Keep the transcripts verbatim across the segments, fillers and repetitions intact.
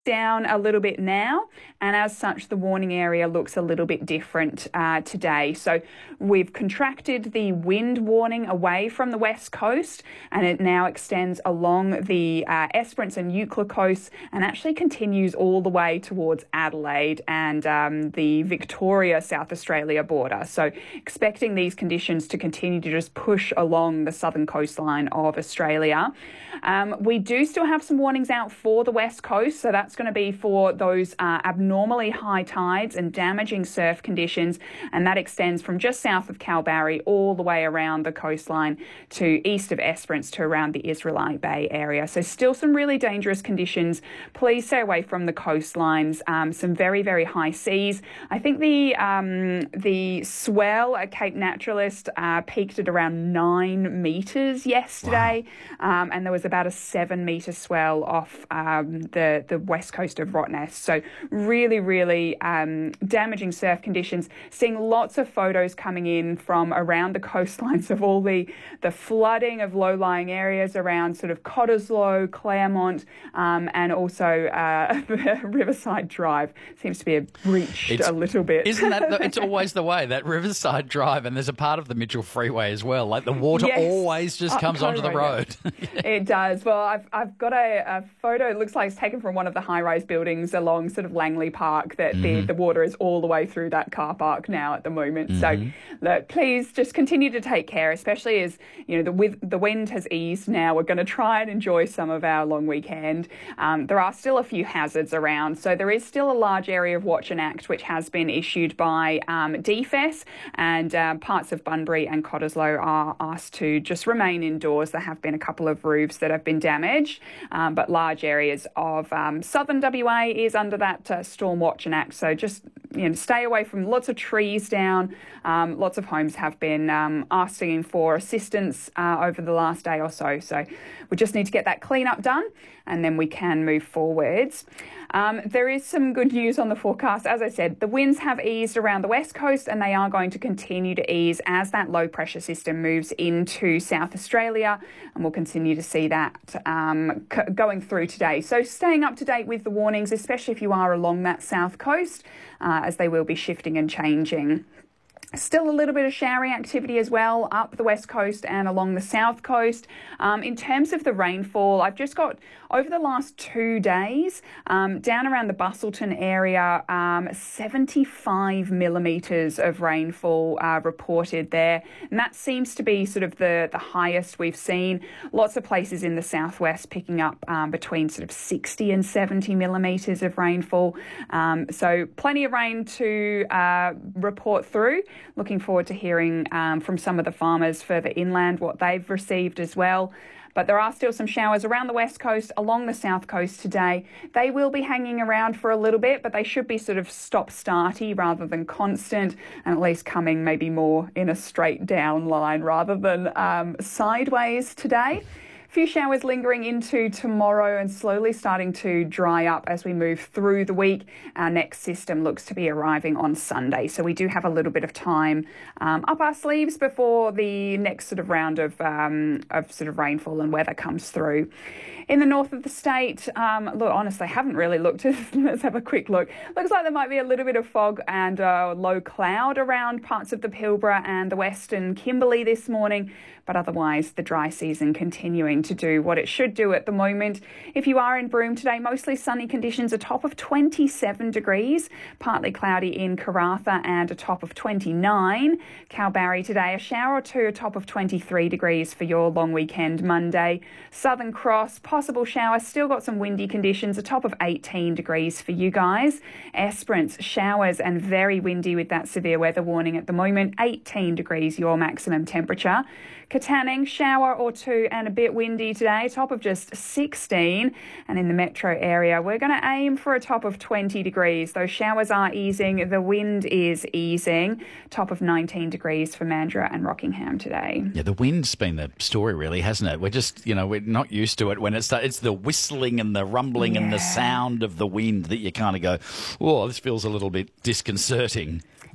down a little bit now, and as such the warning area looks a little bit different uh, today. So we've contracted the wind warning away from the west coast, and it now extends along the uh, Esperance and Eucla coasts and actually continues all the way towards Adelaide and um, the Victoria South Australia border. So expecting these conditions to continue to just push along the southern coastline of Australia. Um, we do still have some warnings out for the west coast, so that's going to be for those uh, abnormally high tides and damaging surf conditions, and that extends from just south of Kalbarri all the way around the coastline to east of Esperance to around the Israelite Bay area. So still some really dangerous conditions. Please stay away from the coastlines. Um, some very, very high seas. I think the um, the swell at Cape Naturalist uh, peaked at around nine metres yesterday, wow. um, and there was about a seven metre swell off um, the, the west coast of Rottnest. So really, really um, damaging surf conditions. Seeing lots of photos coming in from around the coastlines of all the, the flooding of low-lying areas around sort of Cottesloe, Claremont, um, and also uh, Riverside Drive seems to be breached it's, a little bit. Isn't that the, it's always the way, that Riverside Drive, and there's a part of the Mitchell Freeway as well. Like the water yes. always just comes onto the road. yeah. It does. Well, I've I've got a, a photo. It looks like it's taken from one of the high-rise buildings along sort of Langley Park. That mm-hmm. the the water is all the way through that car park now at the moment. Mm-hmm. So, look, please just continue to take care, especially as you know the with the wind has eased now. We're going to try and enjoy some of our long weekend. Um, there are still a few hazards around, so there is still a large area of watch and act which has been issued by um, D F E S, and uh, parts of Bunbury and Cottesloe are asked to just remain indoors. There have been a couple of roofs that have been damaged, um, but large areas of um, southern W A is under that uh, storm watch and act. So just you know, stay away from lots of trees down. Um, lots of homes have been um, asking for assistance uh, over the last day or so. So we just need to get that clean-up done, and then we can move forwards. Um, there is some good news on the forecast. As I said, the winds have eased around the west coast, and they are going to continue to ease as that low pressure system moves into South Australia, and we'll continue to see that um, c- going through today. So staying up to date with the warnings, especially if you are along that south coast, uh, as they will be shifting and changing. Still a little bit of showering activity as well up the west coast and along the south coast. Um, in terms of the rainfall, I've just got over the last two days um, down around the Bustleton area, um, seventy-five millimetres of rainfall uh, reported there. And that seems to be sort of the, the highest we've seen. Lots of places in the southwest picking up um, between sort of sixty and seventy millimetres of rainfall. Um, so plenty of rain to uh, report through. Looking forward to hearing um, from some of the farmers further inland what they've received as well. But there are still some showers around the west coast, along the south coast today. They will be hanging around for a little bit, but they should be sort of stop-starty rather than constant, and at least coming maybe more in a straight down line rather than um, sideways today. Few showers lingering into tomorrow and slowly starting to dry up as we move through the week. Our next system looks to be arriving on Sunday, so we do have a little bit of time um, up our sleeves before the next sort of round of um, of sort of rainfall and weather comes through. In the north of the state, um, look, honestly, I haven't really looked. Let's have a quick look. Looks like there might be a little bit of fog and uh, low cloud around parts of the Pilbara and the western Kimberley this morning, but otherwise the dry season continuing to do what it should do at the moment. If you are in Broome today, mostly sunny conditions, a top of twenty-seven degrees, partly cloudy in Karratha and a top of twenty-nine. Kalbarri today, a shower or two, a top of twenty-three degrees for your long weekend Monday. Southern Cross, possible shower, still got some windy conditions, a top of eighteen degrees for you guys. Esperance, showers and very windy with that severe weather warning at the moment, eighteen degrees your maximum temperature. Katanning, shower or two and a bit windy today, top of just sixteen. And in the metro area, we're going to aim for a top of twenty degrees. Those showers are easing, the wind is easing, top of nineteen degrees for Mandurah and Rockingham today. Yeah, the wind's been the story really, hasn't it? We're just, you know, we're not used to it when it's, it's the whistling and the rumbling yeah. and the sound of the wind that you kind of go, oh, this feels a little bit disconcerting.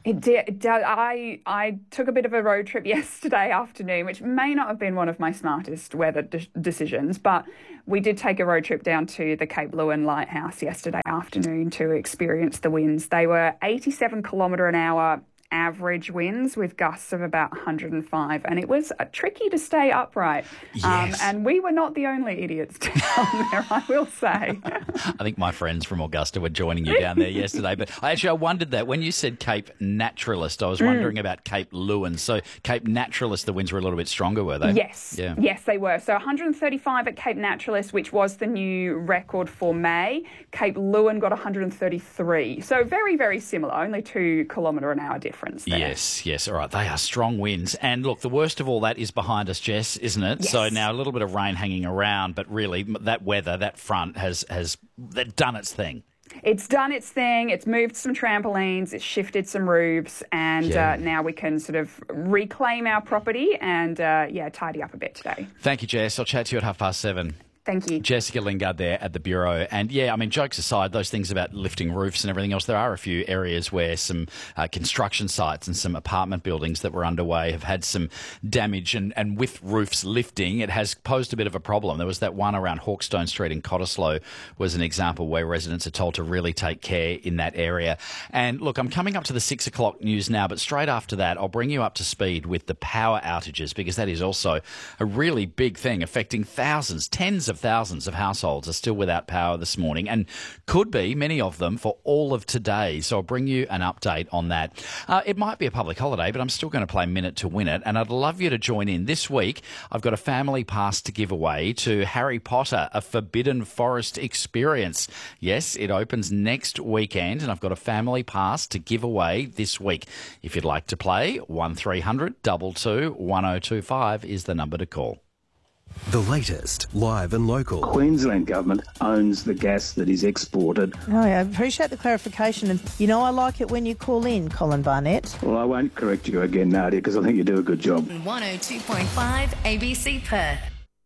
It did. It did. I I took a bit of a road trip yesterday afternoon, which may not have been one of my smartest weather de- decisions, but we did take a road trip down to the Cape Leeuwin Lighthouse yesterday afternoon to experience the winds. They were eighty-seven kilometre an hour average winds with gusts of about one hundred five, and it was uh, tricky to stay upright. Yes. Um, and we were not the only idiots down there, I will say. I think my friends from Augusta were joining you down there yesterday, but I actually I wondered that when you said Cape Naturalist, I was wondering mm. about Cape Leeuwin. So Cape Naturalist, the winds were a little bit stronger, were they? Yes, yeah. yes, they were. So one hundred thirty-five at Cape Naturalist, which was the new record for May. Cape Leeuwin got one hundred thirty-three. So very, very similar, only two kilometre an hour difference. There. Yes, yes. All right. They are strong winds. And look, the worst of all that is behind us, Jess, isn't it? Yes. So now a little bit of rain hanging around, but really that weather, that front has, has done its thing. It's done its thing. It's moved some trampolines. It's shifted some roofs. And yeah. uh, now we can sort of reclaim our property and, uh, yeah, tidy up a bit today. Thank you, Jess. I'll chat to you at half past seven. Thank you. Jessica Lingard there at the Bureau. And yeah, I mean, jokes aside, those things about lifting roofs and everything else, there are a few areas where some uh, construction sites and some apartment buildings that were underway have had some damage. And, and with roofs lifting, it has posed a bit of a problem. There was that one around Hawkstone Street in Cottesloe was an example where residents are told to really take care in that area. And look, I'm coming up to the six o'clock news now, but straight after that, I'll bring you up to speed with the power outages, because that is also a really big thing affecting thousands, tens of thousands of households are still without power this morning, and could be, many of them, for all of today. So I'll bring you an update on that. Uh, it might be a public holiday, but I'm still going to play Minute to Win It, and I'd love you to join in. This week, I've got a family pass to give away to Harry Potter, a Forbidden Forest experience. Yes, it opens next weekend, and I've got a family pass to give away this week. If you'd like to play, one three hundred two two one oh two five is the number to call. The latest, live and local. Queensland Government owns the gas that is exported. Oh, I appreciate the clarification. And, you know, I like it when you call in, Colin Barnett. Well, I won't correct you again, Nadia, because I think you do a good job. one oh two point five A B C Perth.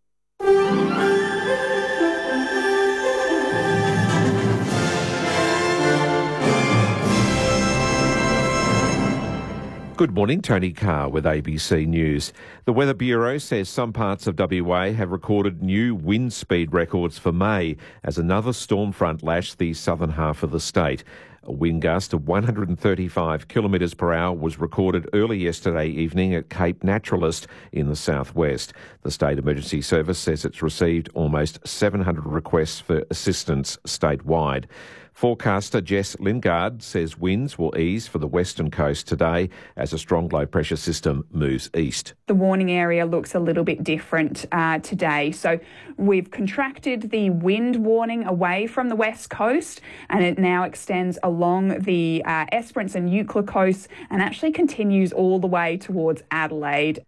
Good morning, Tony Carr with A B C News. The Weather Bureau says some parts of W A have recorded new wind speed records for May as another storm front lashed the southern half of the state. A wind gust of one hundred thirty-five kilometres per hour was recorded early yesterday evening at Cape Naturalist in the southwest. The State Emergency Service says it's received almost seven hundred requests for assistance statewide. Forecaster Jess Lingard says winds will ease for the western coast today as a strong low pressure system moves east. The warning area looks a little bit different uh, today. So we've contracted the wind warning away from the west coast, and it now extends along the uh, Esperance and Eucla coast and actually continues all the way towards Adelaide.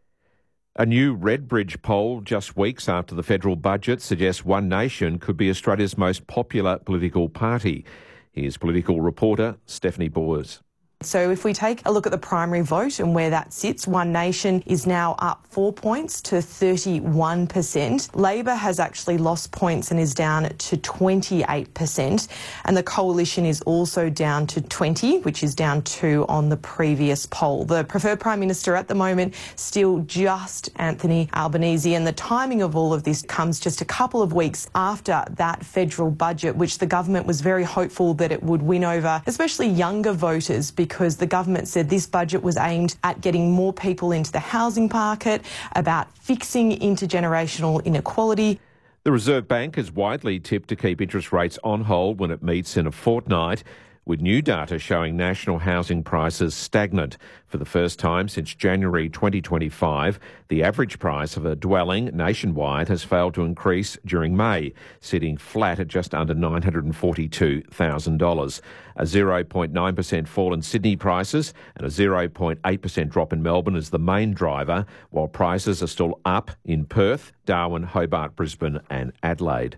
A new Redbridge poll just weeks after the federal budget suggests One Nation could be Australia's most popular political party. Here's political reporter Stephanie Boers. So if we take a look at the primary vote and where that sits, One Nation is now up four points to thirty-one percent. Labor has actually lost points and is down to twenty-eight percent. And the Coalition is also down to twenty, which is down two on the previous poll. The preferred Prime Minister at the moment still just Anthony Albanese. And the timing of all of this comes just a couple of weeks after that federal budget, which the government was very hopeful that it would win over, especially younger voters, because because the government said this budget was aimed at getting more people into the housing market, about fixing intergenerational inequality. The Reserve Bank is widely tipped to keep interest rates on hold when it meets in a fortnight, with new data showing national housing prices stagnant. For the first time since January twenty twenty-five, the average price of a dwelling nationwide has failed to increase during May, sitting flat at just under nine hundred forty-two thousand dollars. A zero point nine percent fall in Sydney prices and a zero point eight percent drop in Melbourne is the main driver, while prices are still up in Perth, Darwin, Hobart, Brisbane and Adelaide.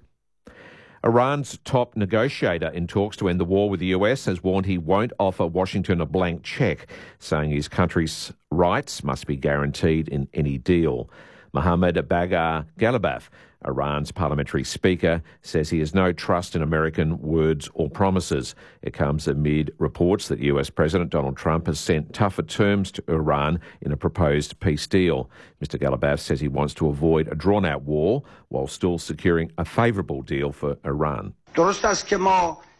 Iran's top negotiator in talks to end the war with the U S has warned he won't offer Washington a blank cheque, saying his country's rights must be guaranteed in any deal. Mohammed Bagher Ghalibaf, Iran's parliamentary speaker, says he has no trust in American words or promises. It comes amid reports that U S President Donald Trump has sent tougher terms to Iran in a proposed peace deal. Mister Ghalibaf says he wants to avoid a drawn-out war while still securing a favourable deal for Iran. درست است که ما